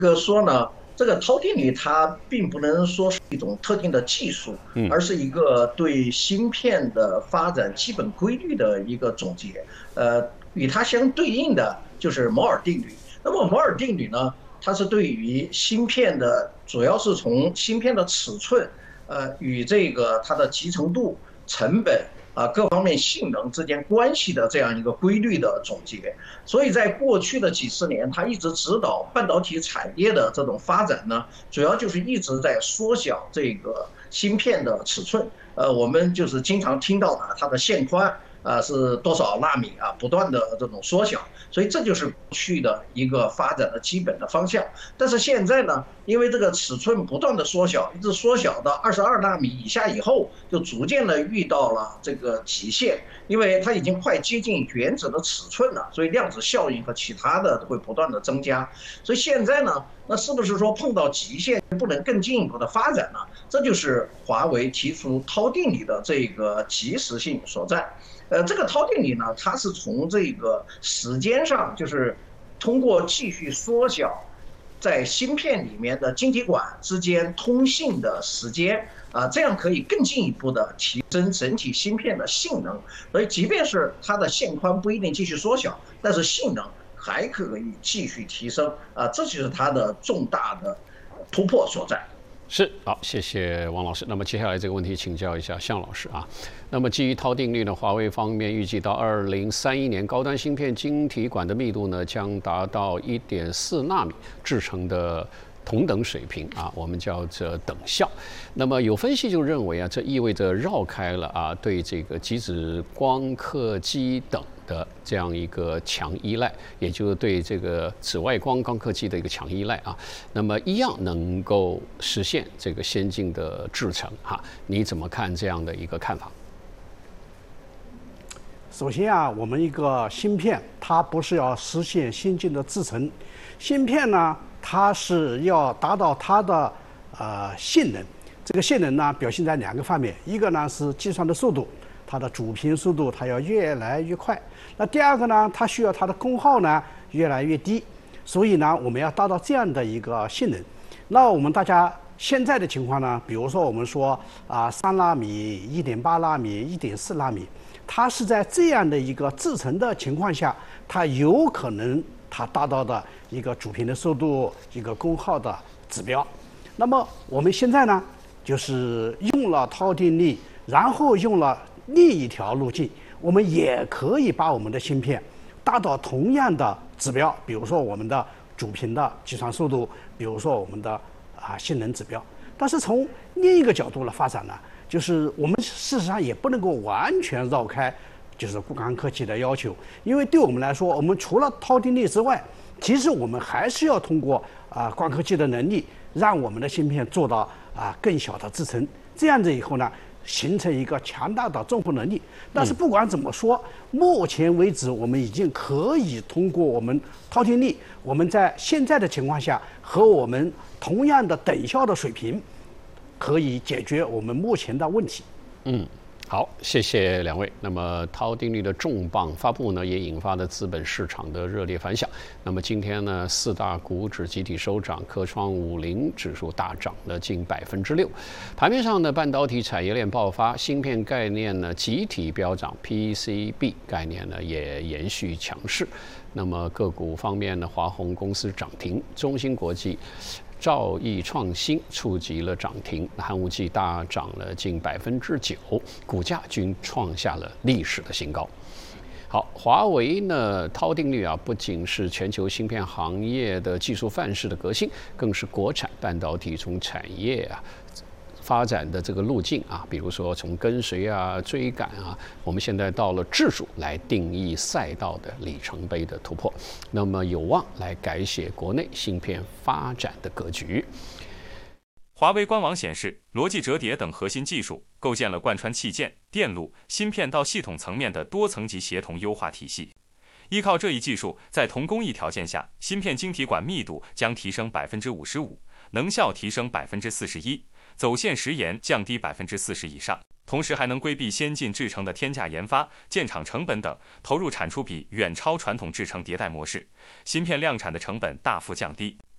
这个说呢，这个涛定律它并不能说是一种特定的技术，而是一个对芯片的发展基本规律的一个总结。与它相对应的就是摩尔定律。那么摩尔定律呢，它是对于芯片的，主要是从芯片的尺寸，与这个它的集成度、成本各方面性能之间关系的这样一个规律的总结。所以在过去的几十年，它一直指导半导体产业的这种发展呢，主要就是一直在缩小这个芯片的尺寸。我们就是经常听到的它的线宽。是多少纳米不断的这种缩小，所以这就是过去的一个发展的基本的方向。但是现在呢，因为这个尺寸不断的缩小，一直缩小到22纳米以下以后，就逐渐的遇到了这个极限，因为它已经快接近原子的尺寸了，所以量子效应和其他的会不断的增加。所以现在呢，那是不是说碰到极限不能更进一步的发展呢？这就是华为提出涛定理的这个及时性所在。这个涛定理呢，它是从这个时间上，就是通过继续缩小在芯片里面的晶体管之间通信的时间这样可以更进一步的提升整体芯片的性能。所以，即便是它的线宽不一定继续缩小，但是性能还可以继续提升这就是它的重大的突破所在。 是，好，谢谢王老师。那么接下来这个问题请教一下向老师啊。那么基于涛定律呢，华为方面预计到2031年，高端芯片晶体管的密度呢将达到1.4纳米制成的同等水平我们叫这等效。那么有分析就认为这意味着绕开了对这个极紫光刻机等的这样一个强依赖，也就是对这个紫外光光刻机的一个强依赖那么一样能够实现这个先进的制程你怎么看这样的一个看法？ 首先我们一个芯片，它不是要实现先进的制程，芯片呢，它是要达到它的性能。这个性能呢，表现在2个方面，一个呢是计算的速度，它的主频速度它要越来越快。那第二个呢，它需要它的功耗呢越来越低。所以呢，我们要达到这样的一个性能。那我们大家现在的情况呢，比如说我们说3纳米、1.8纳米、1.4纳米，它是在这样的一个制程的情况下，它有可能它达到的一个主频的速度、一个功耗的指标。那么我们现在呢，就是用了涛定律，然后用了另一条路径，我们也可以把我们的芯片达到同样的指标，比如说我们的主频的计算速度，比如说我们的性能指标。但是从另一个角度来发展呢，就是我们事实上也不能够完全绕开就是光刻机的要求，因为对我们来说，我们除了涛定律之外，其实我们还是要通过光刻机的能力，让我们的芯片做到更小的制程，这样子以后呢，形成一个强大的重复能力。但是不管怎么说，目前为止我们已经可以通过我们涛定律，我们在现在的情况下和我们同样的等效的水平，可以解决我们目前的问题。 好，谢谢两位。那么涛定律的重磅发布呢，也引发了资本市场的热烈反响。那么今天呢，4大股指集体收涨，科创50指数大涨了近6%。盘面上呢，半导体产业链爆发，芯片概念呢集体飙涨 ，PCB 概念呢也延续强势。那么个股方面呢，华虹公司涨停，中芯国际、兆易创新触及了涨停，寒武纪大涨了近9%，股价均创下了历史的新高。好，华为呢，涛定律不仅是全球芯片行业的技术范式的革新，更是国产半导体从产业发展的这个路径比如说从跟随追赶我们现在到了自主来定义赛道的里程碑的突破，那么有望来改写国内芯片发展的格局。 华为官网显示，逻辑折叠等核心技术构建了贯穿器件、电路、芯片到系统层面的多层级协同优化体系。依靠这一技术，在同工艺条件下，芯片晶体管密度将提升55%，能效提升41%，走线时延降低40%以上，同时还能规避先进制程的天价研发、建厂成本等，投入产出比远超传统制程迭代模式，芯片量产的成本大幅降低。